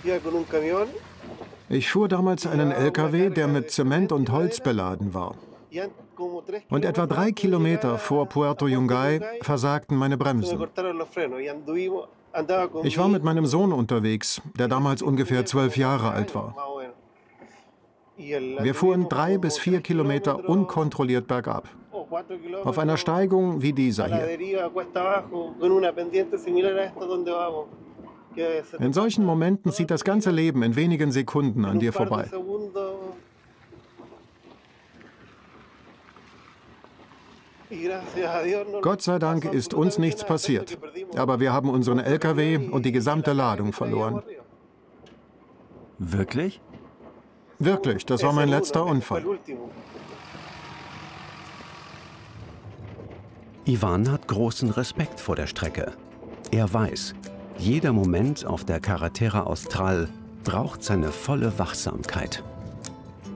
Ich fuhr damals einen LKW, der mit Zement und Holz beladen war. Und etwa 3 Kilometer vor Puerto Yungay versagten meine Bremsen. Ich war mit meinem Sohn unterwegs, der damals ungefähr 12 Jahre alt war. Wir fuhren 3 bis 4 Kilometer unkontrolliert bergab. Auf einer Steigung wie dieser hier. In solchen Momenten zieht das ganze Leben in wenigen Sekunden an dir vorbei. Gott sei Dank ist uns nichts passiert, aber wir haben unseren LKW und die gesamte Ladung verloren. Wirklich? Wirklich, das war mein letzter Unfall. Ivan hat großen Respekt vor der Strecke. Er weiß, jeder Moment auf der Carretera Austral braucht seine volle Wachsamkeit.